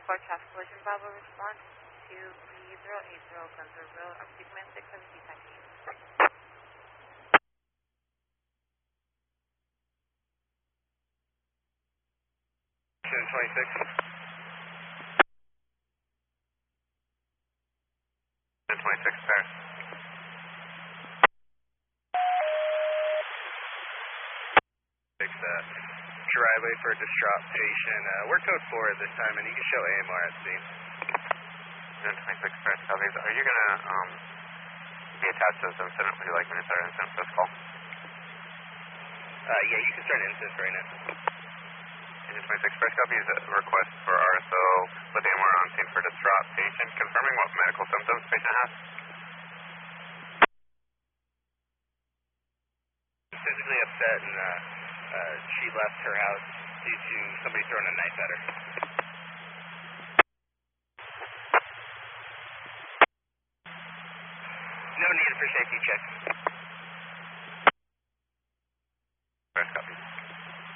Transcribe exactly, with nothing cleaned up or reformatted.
for traffic collision, Bravo response to three zero eight zero Gunther Road, Sigma six seventy taxi. ten twenty-six. ten twenty-six, pair. Fix that. Driveway for a distraught patient. Uh, we're code four at this time, and you can show A M R at scene. ten twenty-six, pair. Are you going to um, be attached to this incident? Would you like me to start an incident for this call? Uh, yeah, you can start an incident right now. ten twenty-six, press copy is a request for R S O with A M R on scene for distraught patient, confirming what medical symptoms patient has. Physically upset, and uh, uh, she left her house due to somebody throwing a knife at her. No need for safety check.